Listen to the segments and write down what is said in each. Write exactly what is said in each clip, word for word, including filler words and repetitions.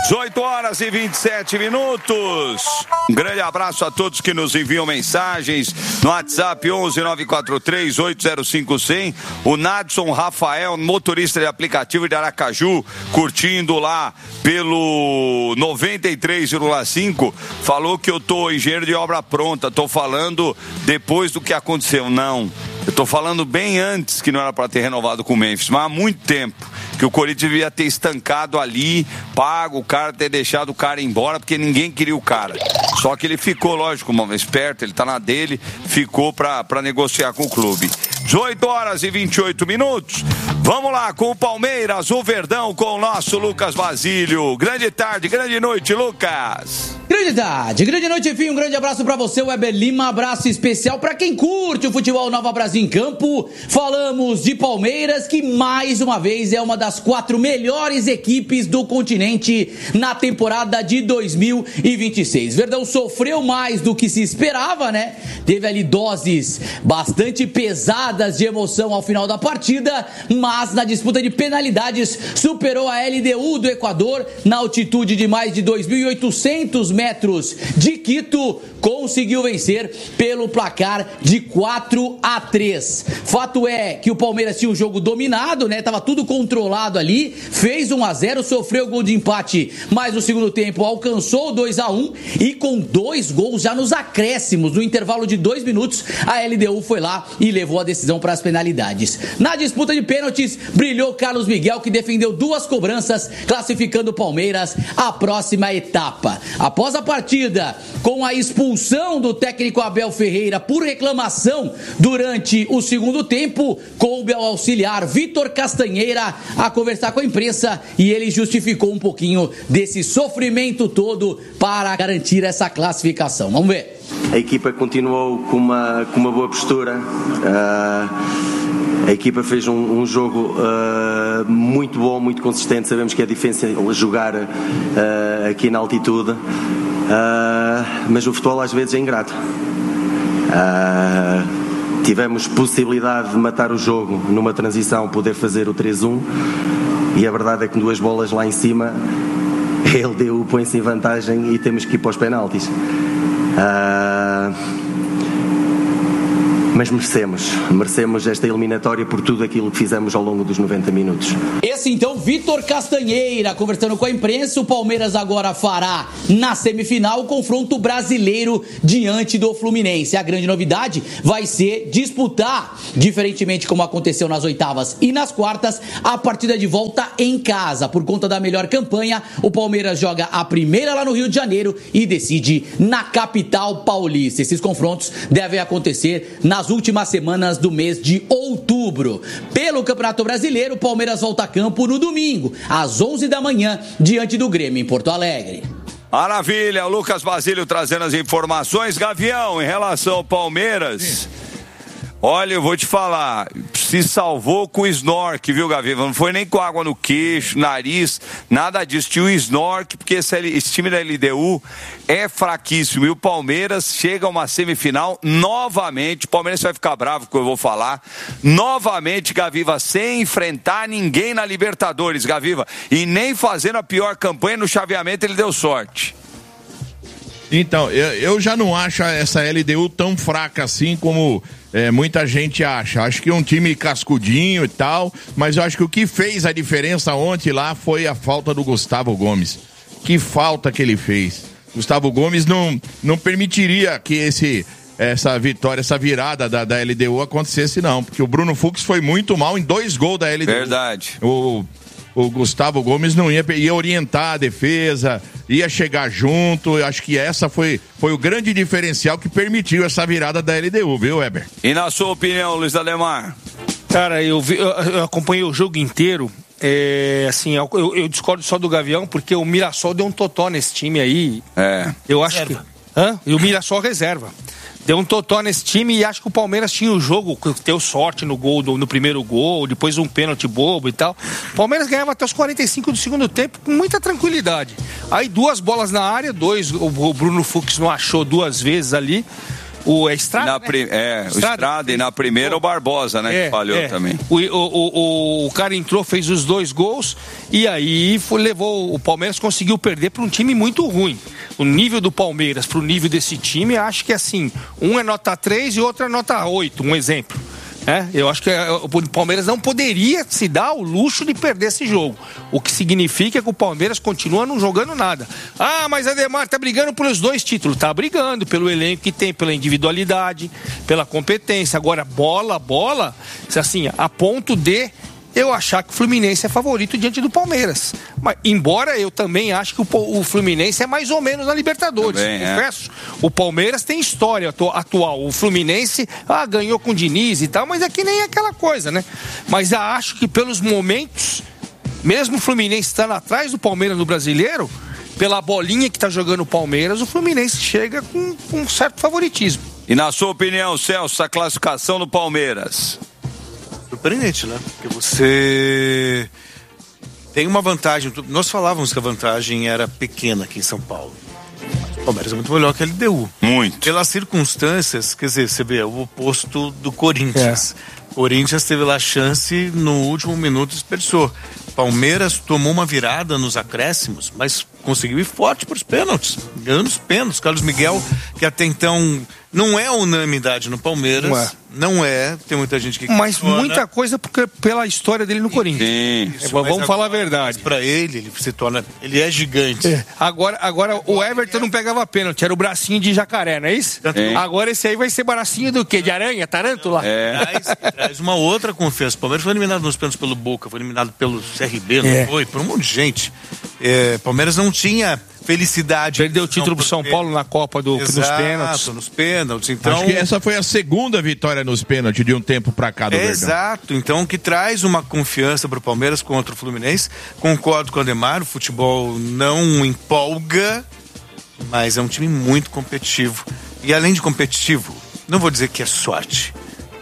dezoito horas e vinte e sete minutos. Um grande abraço a todos que nos enviam mensagens no WhatsApp onze nove quatro três oito zero cinco zero zero. O Nadson Rafael, motorista de aplicativo de Aracaju, curtindo lá pelo noventa e três vírgula cinco, falou que eu tô engenheiro de obra pronta, tô falando depois do que aconteceu. Não, eu tô falando bem antes, que não era para ter renovado com o Memphis, mas há muito tempo que o Corinthians devia ter estancado ali, pago o cara, ter deixado o cara embora, porque ninguém queria o cara. Só que ele ficou, lógico, esperto, ele tá na dele, ficou pra, pra negociar com o clube. dezoito horas e vinte e oito minutos. Vamos lá com o Palmeiras, o Verdão, com o nosso Lucas Basílio. Grande tarde, grande noite, Lucas. Grande tarde, grande noite, enfim, um grande abraço pra você, Weber Lima, abraço especial pra quem curte o futebol Nova Brasil em campo. Falamos de Palmeiras, que mais uma vez é uma das quatro melhores equipes do continente na temporada de dois mil e vinte e seis. Verdão sofreu mais do que se esperava, né? Teve ali doses bastante pesadas de emoção ao final da partida, mas na disputa de penalidades superou a L D U do Equador na altitude de mais de dois mil e oitocentos metros de Quito, conseguiu vencer pelo placar de quatro a três. Fato é que o Palmeiras tinha um jogo dominado, né? Tava tudo controlado ali, fez um a zero, sofreu gol de empate, mas no segundo tempo alcançou dois a um e com dois gols já nos acréscimos, no intervalo de dois minutos, a L D U foi lá e levou a decisão para as penalidades. Na disputa de pênaltis, brilhou Carlos Miguel, que defendeu duas cobranças, classificando o Palmeiras à próxima etapa. Após a partida, com a expulsão do técnico Abel Ferreira por reclamação durante o segundo tempo, coube ao auxiliar Vitor Castanheira a conversar com a imprensa e ele justificou um pouquinho desse sofrimento todo para garantir essa classificação. Vamos ver. A equipa continuou com uma, com uma boa postura. Uh, a equipa fez um, um jogo uh, muito bom, muito consistente. Sabemos que é difícil jogar uh, aqui na altitude, uh, mas o futebol às vezes é ingrato. Uh, tivemos possibilidade de matar o jogo numa transição, poder fazer o três a um, e a verdade é que duas bolas lá em cima, a L D U põe-se em vantagem e temos que ir para os penaltis. Uh, mas merecemos, merecemos esta eliminatória por tudo aquilo que fizemos ao longo dos noventa minutos. Esse então, Vitor Castanheira, conversando com a imprensa. O Palmeiras agora fará na semifinal o confronto brasileiro diante do Fluminense. A grande novidade vai ser disputar, diferentemente como aconteceu nas oitavas e nas quartas, a partida de volta em casa. Por conta da melhor campanha, o Palmeiras joga a primeira lá no Rio de Janeiro e decide na capital paulista. Esses confrontos devem acontecer nas últimas semanas do mês de outubro. Pelo Campeonato Brasileiro, o Palmeiras volta a campo no domingo, às onze da manhã, diante do Grêmio em Porto Alegre. Maravilha, o Lucas Basílio trazendo as informações. Gavião, em relação ao Palmeiras, sim, olha, eu vou te falar, se salvou com o snork, viu, Gavião? Não foi nem com água no queixo, nariz, nada disso. Tinha o snork, porque esse, esse time da L D U é fraquíssimo. E o Palmeiras chega a uma semifinal novamente. O Palmeiras vai ficar bravo com o que eu vou falar. Novamente, Gaviva, sem enfrentar ninguém na Libertadores, Gaviva. E nem fazendo a pior campanha no chaveamento, ele deu sorte. Então, eu, eu já não acho essa L D U tão fraca assim como é, muita gente acha. Acho que é um time cascudinho e tal, mas eu acho que o que fez a diferença ontem lá foi a falta do Gustavo Gomes. Que falta que ele fez. Gustavo Gomes não, não permitiria que esse, essa vitória, essa virada da, da L D U acontecesse, não, porque o Bruno Fux foi muito mal em dois gols da L D U. Verdade. O... O Gustavo Gomes não ia, ia orientar a defesa, ia chegar junto. Eu acho que essa foi, foi o grande diferencial que permitiu essa virada da L D U, viu, Weber? E na sua opinião, Luiz Ademar? Cara, eu, vi, eu, eu acompanhei o jogo inteiro. É, assim, eu, eu discordo só do Gavião, porque o Mirassol deu um totó nesse time aí. É. Eu acho reserva. que. Hã? E o Mirassol reserva. Deu um totó nesse time e acho que o Palmeiras tinha o jogo, deu sorte no gol, no, no primeiro gol, depois um pênalti bobo e tal. O Palmeiras ganhava até os quarenta e cinco do segundo tempo com muita tranquilidade. Aí duas bolas na área, dois, o, o Bruno Fux não achou duas vezes ali. O é Estrada, na né? pri... É, Estrada. o Estrada e na primeira o Barbosa, né, é, que falhou é. também. O, o, o, o cara entrou, fez os dois gols e aí foi, levou, o Palmeiras conseguiu perder para um time muito ruim. O nível do Palmeiras para o nível desse time, acho que assim, um é nota três e outro é nota oito, um exemplo. É, eu acho que o Palmeiras não poderia se dar o luxo de perder esse jogo. O que significa que o Palmeiras continua não jogando nada. Ah, mas Ademar tá brigando pelos dois títulos. Tá brigando pelo elenco que tem, pela individualidade, pela competência. Agora, bola, bola, assim, a ponto de eu achar que o Fluminense é favorito diante do Palmeiras. Mas, embora eu também acho que o, o Fluminense é mais ou menos na Libertadores. Também, confesso. É. O Palmeiras tem história atual. O Fluminense ah, ganhou com o Diniz e tal, mas é que nem aquela coisa, né? Mas eu acho que pelos momentos, mesmo o Fluminense estando atrás do Palmeiras no Brasileiro, pela bolinha que está jogando o Palmeiras, o Fluminense chega com, com um certo favoritismo. E na sua opinião, Celso, a classificação do Palmeiras? Surpreendente, né? Porque você tem uma vantagem. Nós falávamos que a vantagem era pequena aqui em São Paulo. O Palmeiras é muito melhor que a L D U. Muito. Pelas circunstâncias, quer dizer, você vê é o oposto do Corinthians. É. Corinthians teve lá a chance no último minuto e desperdiçou. Palmeiras tomou uma virada nos acréscimos, mas conseguiu ir forte para os pênaltis, ganhando os pênaltis. Carlos Miguel, que até então não é unanimidade no Palmeiras, não é, não é. Tem muita gente que mas questiona. Muita coisa porque, pela história dele no Corinthians. Sim. Isso, vamos agora, falar a verdade. Para ele, ele se torna, ele é gigante. É. Agora, agora o Everton não pegava pênalti, era o bracinho de jacaré, não é isso? É. Agora esse aí vai ser bracinho do quê? De aranha, tarântula? É. Traz, traz uma outra confiança. O Palmeiras foi eliminado nos pênaltis pelo Boca, foi eliminado pelo C R B, não é. foi? Por um monte de gente. É, Palmeiras não tinha felicidade. Perdeu o título pro São Paulo na Copa do, Exato, nos pênaltis. nos pênaltis. Então, acho que essa foi a segunda vitória nos pênaltis de um tempo pra cá do é, Verdão. Exato, então que traz uma confiança pro Palmeiras contra o Fluminense. Concordo com o Ademar, o futebol não empolga, mas é um time muito competitivo. E além de competitivo, não vou dizer que é sorte,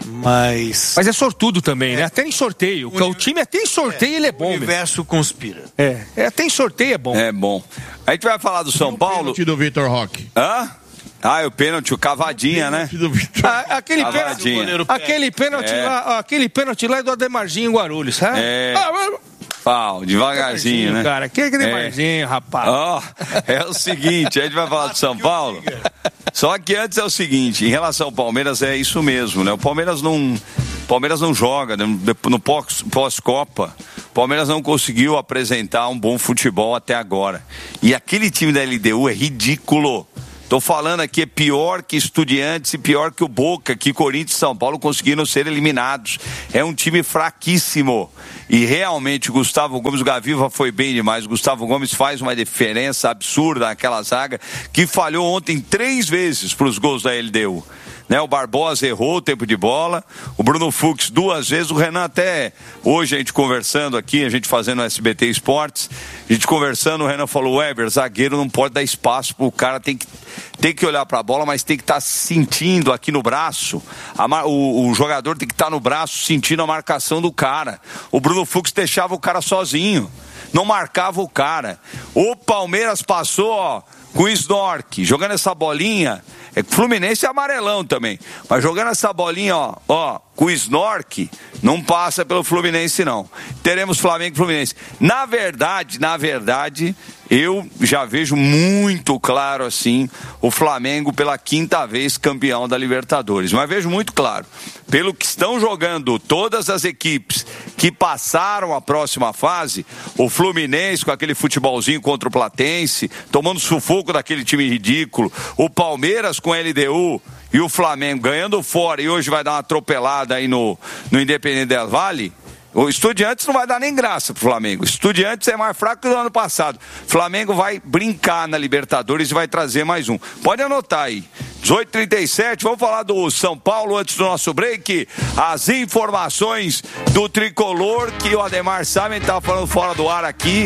mas... Mas é sortudo também, é. né? Até em sorteio. O, o time até em sorteio é. ele é bom. O universo mesmo. Conspira. É. é, até em sorteio é bom. É bom. A gente vai falar do São Paulo. O pênalti do Vitor Roque. Hã? Ah, o pênalti, o cavadinha, né? Ah, aquele pênalti, aquele pênalti é. lá, aquele pênalti lá é do Ademarzinho em Guarulhos, sabe? É. Ah, Pau, devagarzinho, né? Cara, que Ademarzinho, é. rapaz. Ó, oh, é o seguinte, a gente vai falar do São Paulo. Só que antes é o seguinte, em relação ao Palmeiras é isso mesmo, né? O Palmeiras não, Palmeiras não joga, né? No pós-Copa, o Palmeiras não conseguiu apresentar um bom futebol até agora. E aquele time da L D U é ridículo. Tô falando aqui, é pior que Estudiantes e pior que o Boca, que Corinthians e São Paulo conseguiram ser eliminados. É um time fraquíssimo. E realmente o Gustavo Gomes, o Gaviva foi bem demais. O Gustavo Gomes faz uma diferença absurda naquela zaga, que falhou ontem três vezes para os gols da L D U. Né, o Barbosa errou o tempo de bola, o Bruno Fux duas vezes, o Renan até, hoje a gente conversando aqui, a gente fazendo o S B T Esportes, a gente conversando, o Renan falou, Weber, zagueiro não pode dar espaço pro cara, tem que, tem que olhar pra bola, mas tem que estar tá sentindo aqui no braço, a, o, o jogador tem que estar tá no braço sentindo a marcação do cara. O Bruno Fux deixava o cara sozinho, não marcava o cara. O Palmeiras passou, ó, com o Snork, jogando essa bolinha. É que o Fluminense é amarelão também. Mas jogando essa bolinha, ó, ó, com o Snork, não passa pelo Fluminense, não. Teremos Flamengo e Fluminense. Na verdade, na verdade, eu já vejo muito claro, assim, o Flamengo pela quinta vez campeão da Libertadores. Mas vejo muito claro. Pelo que estão jogando todas as equipes que passaram a próxima fase, o Fluminense com aquele futebolzinho contra o Platense, tomando sufoco daquele time ridículo, o Palmeiras com a L D U e o Flamengo ganhando fora e hoje vai dar uma atropelada aí no, no Independente del Valle. O Estudiantes não vai dar nem graça pro Flamengo. O Estudiantes é mais fraco que o ano passado. O Flamengo vai brincar na Libertadores e vai trazer mais um. Pode anotar aí. dezoito e trinta e sete, vamos falar do São Paulo antes do nosso break. As informações do tricolor que o Ademar Samen estava falando fora do ar aqui.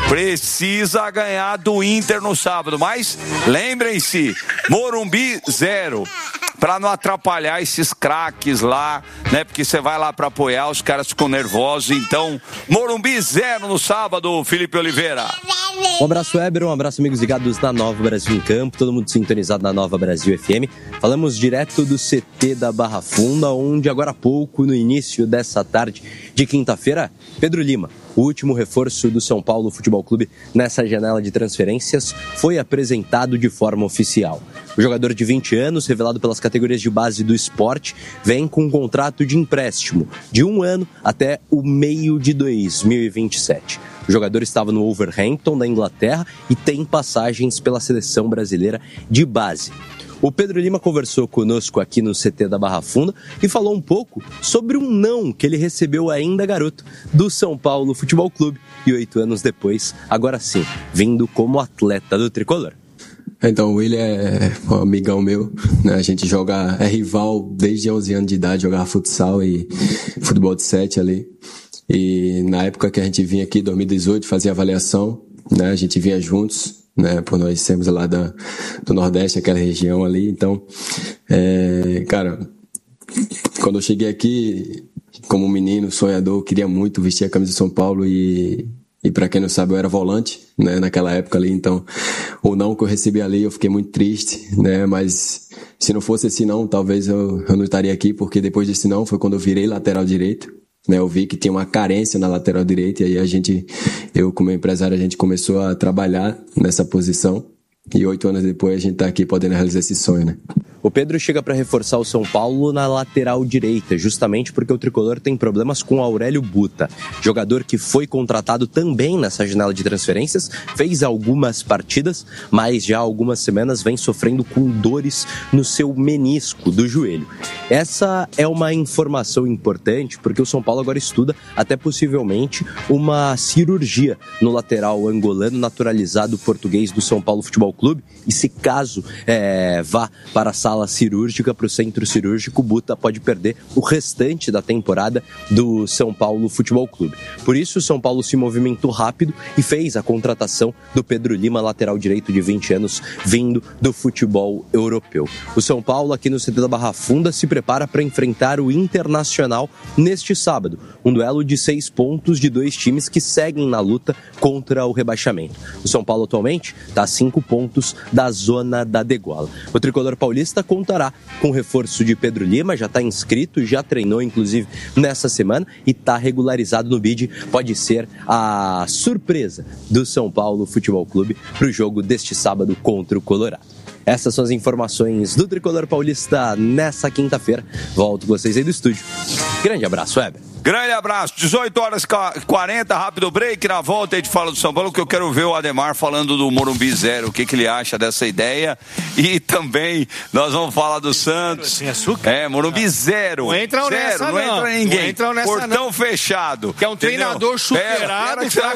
Precisa ganhar do Inter no sábado. Mas lembrem-se, Morumbi zero. Pra não atrapalhar esses craques lá, né? Porque você vai lá pra apoiar, os caras ficam nervosos. Então, Morumbi zero no sábado, Felipe Oliveira. Um abraço, Weber, um abraço, amigos ligados na Nova Brasil em Campo, todo mundo sintonizado na Nova Brasil F M. Falamos direto do C T da Barra Funda, onde agora há pouco, no início dessa tarde de quinta-feira, Pedro Lima, o último reforço do São Paulo Futebol Clube nessa janela de transferências, foi apresentado de forma oficial. O jogador de vinte anos, revelado pelas categorias de base do esporte, vem com um contrato de empréstimo de um ano até o meio de dois mil e vinte e sete. O jogador estava no Wolverhampton, da Inglaterra, e tem passagens pela seleção brasileira de base. O Pedro Lima conversou conosco aqui no C T da Barra Funda e falou um pouco sobre um não que ele recebeu ainda garoto do São Paulo Futebol Clube e oito anos depois, agora sim, vindo como atleta do tricolor. Então, o William é um amigão meu, né? A gente joga, é rival desde onze anos de idade, jogava futsal e futebol de sete ali. E na época que a gente vinha aqui, em dois mil e dezoito, fazia avaliação, né? A gente vinha juntos, né? Por nós sermos lá da, do Nordeste, aquela região ali. Então, é, cara, quando eu cheguei aqui, como menino, sonhador, eu queria muito vestir a camisa do São Paulo e... E pra quem não sabe, eu era volante, né, naquela época ali, então, o não que eu recebi ali, eu fiquei muito triste, né, mas se não fosse esse não, talvez eu, eu não estaria aqui, porque depois desse não foi quando eu virei lateral direito, né, eu vi que tinha uma carência na lateral direita, e aí a gente, eu como empresário, a gente começou a trabalhar nessa posição, e oito anos depois a gente tá aqui podendo realizar esse sonho, né. O Pedro chega para reforçar o São Paulo na lateral direita, justamente porque o tricolor tem problemas com o Aurélio Buta, jogador que foi contratado também nessa janela de transferências, fez algumas partidas, mas já há algumas semanas vem sofrendo com dores no seu menisco do joelho. Essa é uma informação importante porque o São Paulo agora estuda até possivelmente uma cirurgia no lateral angolano naturalizado português do São Paulo Futebol Clube, e se caso é, vá para a sala cirúrgica, para o centro cirúrgico, o Buta pode perder o restante da temporada do São Paulo Futebol Clube. Por isso, o São Paulo se movimentou rápido e fez a contratação do Pedro Lima, lateral direito de vinte anos, vindo do futebol europeu. O São Paulo, aqui no C T da Barra Funda, se prepara para enfrentar o Internacional neste sábado. Um duelo de seis pontos de dois times que seguem na luta contra o rebaixamento. O São Paulo atualmente está a cinco pontos da zona da degola. O tricolor paulista contará com o reforço de Pedro Lima, já está inscrito, já treinou inclusive nessa semana e está regularizado no bid. Pode ser a surpresa do São Paulo Futebol Clube para o jogo deste sábado contra o Colorado. Essas são as informações do tricolor paulista nessa quinta-feira. Volto com vocês aí do estúdio. Grande abraço, Weber. Grande abraço, dezoito horas e quarenta, rápido break, na volta a gente fala do São Paulo, que eu quero ver o Ademar falando do Morumbi Zero, o que, que ele acha dessa ideia, e também nós vamos falar do Santos. Sem açúcar? É, Morumbi Zero. Não entram zero, nessa não, não. entra ninguém. Não entram nessa Portão não. fechado. Que é um treinador entendeu? chupeirado. É,